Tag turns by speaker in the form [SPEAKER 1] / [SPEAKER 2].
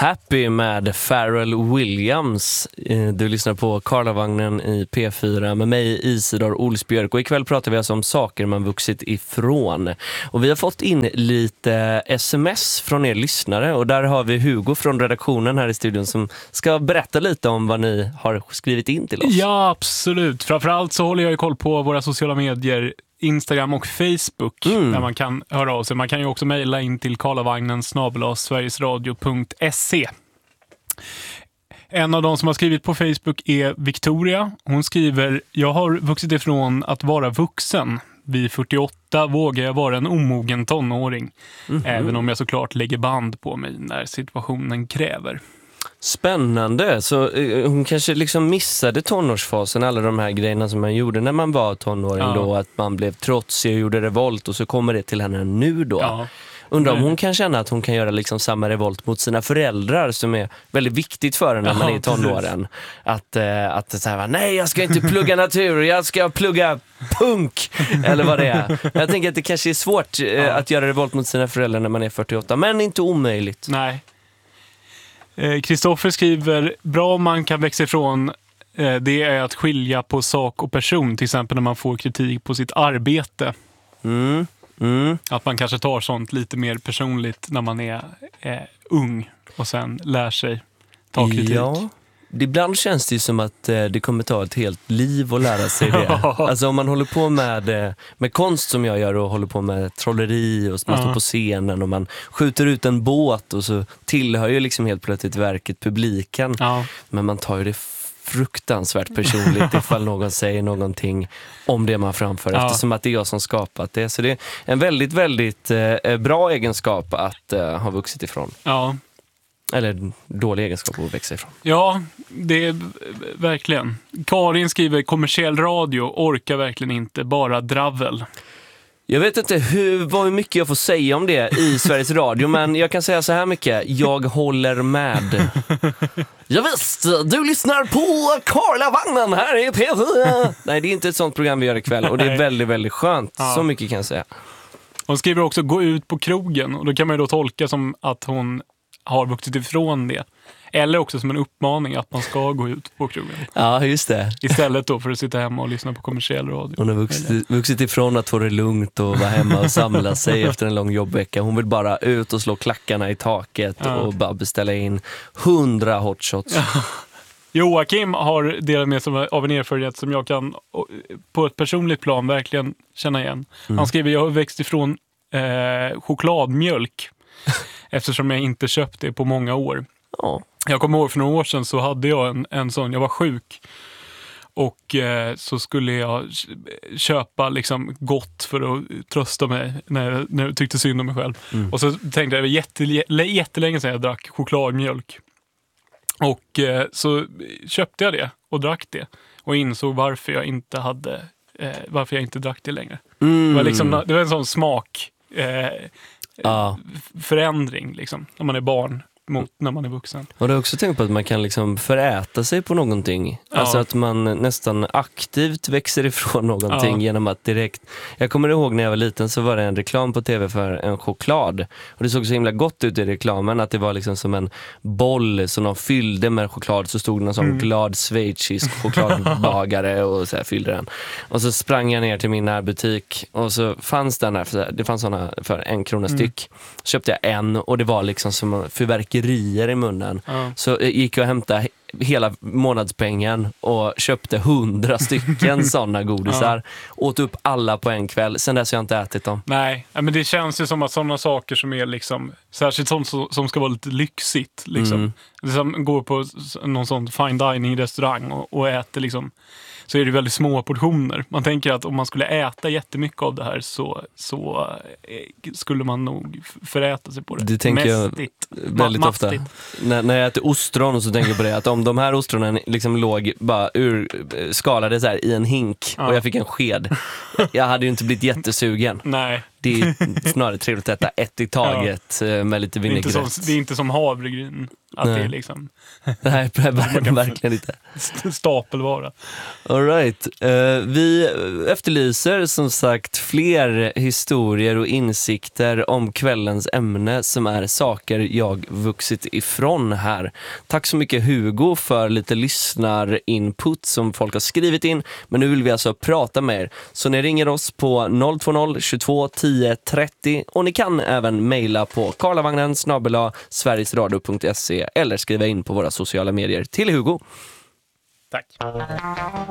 [SPEAKER 1] Happy med Pharrell Williams. Du lyssnar på Karlavagnen i P4 med mig, Isidor Olsbjörk. Och ikväll pratar vi alltså om saker man vuxit ifrån. Och vi har fått in lite sms från er lyssnare. Och där har vi Hugo från redaktionen här i studion som ska berätta lite om vad ni har skrivit in till oss.
[SPEAKER 2] Ja, absolut. Framförallt så håller jag koll på våra sociala medier, Instagram och Facebook, där man kan höra av sig. Man kan ju också mejla in till karlavagnen@sverigesradio.se. En av de som har skrivit på Facebook är Victoria. Hon skriver: jag har vuxit ifrån att vara vuxen. Vid 48 vågar jag vara en omogen tonåring. Även om jag såklart lägger band på mig när situationen kräver.
[SPEAKER 1] Spännande, så hon kanske liksom missade tonårsfasen, alla de här grejerna som man gjorde när man var tonåring då, att man blev trotsig och gjorde revolt, och så kommer det till henne nu då. Ja. Undrar om hon kan känna att hon kan göra liksom samma revolt mot sina föräldrar, som är väldigt viktigt för henne när man är i tonåren. Att så här, nej, jag ska inte plugga natur, jag ska plugga punk, eller vad det är. Jag tänker att det kanske är svårt att göra revolt mot sina föräldrar när man är 48, men inte omöjligt.
[SPEAKER 2] Nej. Kristoffer skriver: bra om man kan växa ifrån det är att skilja på sak och person, till exempel när man får kritik på sitt arbete. Att man kanske tar sånt lite mer personligt när man är ung och sen lär sig ta kritik.
[SPEAKER 1] Ja. Ibland känns det ju som att det kommer ta ett helt liv att lära sig det. Alltså om man håller på med konst som jag gör och håller på med trolleri och man står på scenen och man skjuter ut en båt, och så tillhör ju liksom helt plötsligt verket publiken. Men man tar ju det fruktansvärt personligt ifall någon säger någonting om det man framför, eftersom att det är jag som skapat det. Så det är en väldigt, väldigt bra egenskap att ha vuxit ifrån. Ja. Eller dålig egenskap att växa ifrån.
[SPEAKER 2] Ja, det är verkligen. Karin skriver: kommersiell radio orkar verkligen inte, bara dravel.
[SPEAKER 1] Jag vet inte hur mycket jag får säga om det i Sveriges Radio, men jag kan säga så här mycket: jag håller med. Ja visst, du lyssnar på Karlavagnen här i P4. Nej, det är inte ett sånt program vi gör ikväll, och det är väldigt, väldigt skönt. Så mycket kan jag säga.
[SPEAKER 2] Hon skriver också: gå ut på krogen, och då kan man ju då tolka som att hon har vuxit ifrån det. Eller också som en uppmaning att man ska gå ut på krogen.
[SPEAKER 1] Ja, just det.
[SPEAKER 2] Istället då för att sitta hemma och lyssna på kommersiell radio.
[SPEAKER 1] Hon har vuxit ifrån att få det lugnt och vara hemma och samla sig efter en lång jobbvecka. Hon vill bara ut och slå klackarna i taket och bara beställa in 100 hotshots.
[SPEAKER 2] Joakim har delat med sig av en erfarenhet som jag kan på ett personligt plan verkligen känna igen. Han skriver: jag har växt ifrån chokladmjölk eftersom jag inte köpt det på många år. Jag kommer ihåg för några år sedan så hade jag en sån, jag var sjuk och så skulle jag köpa liksom gott för att trösta mig när jag tyckte synd om mig själv. Och så tänkte jag jättelänge sedan jag drack chokladmjölk. Och så köpte jag det och drack det och insåg varför jag inte drack det längre. Det var en sån smak förändring liksom, när man är barn mot när man är vuxen. Och du har också tänkt på att man kan liksom föräta sig på någonting. Alltså att man nästan aktivt växer ifrån någonting genom att direkt... Jag kommer ihåg när jag var liten så var det en reklam på tv för en choklad. Och det såg så himla gott ut i reklamen att det var liksom som en boll som de fyllde med choklad. Så stod det någon sån glad schweizisk chokladbagare och så här fyllde den. Och så sprang jag ner till min närbutik och så fanns den här, det fanns såna för 1 krona styck. Så köpte jag en och det var liksom som fyrverkerier i munnen. Så gick jag och hämtade hela månadspengen och köpte 100 stycken sådana godisar. Åt upp alla på en kväll. Sen dess har jag inte ätit dem. Nej, men det känns ju som att sådana saker som är liksom, särskilt sånt som ska vara lite lyxigt liksom. Som går på någon sån fine dining restaurang och äter liksom, så är det väldigt små portioner. Man tänker att om man skulle äta jättemycket av det här så skulle man nog föräta sig på det. Det tänker jag väldigt ofta. När jag äter ostron och så tänker jag på det, att om de här ostronen liksom låg bara skalade så här i en hink och jag fick en sked, jag hade ju inte blivit jättesugen. Nej.
[SPEAKER 1] Det är snarare trevligt att äta ett i taget med lite vinägrett.
[SPEAKER 2] Det är inte som havregryn. Att det är liksom...
[SPEAKER 1] Nej, verkligen inte.
[SPEAKER 2] Stapelvara.
[SPEAKER 1] All right. Vi efterlyser som sagt fler historier och insikter om kvällens ämne som är saker jag vuxit ifrån här. Tack så mycket Hugo för lite lyssnarinput som folk har skrivit in. Men nu vill vi alltså prata med er. Så ni ringer oss på 020 22 10 30 och ni kan även mejla på karlavagnen@sverigesradio.se eller skriva in på våra sociala medier till Hugo.
[SPEAKER 2] Tack.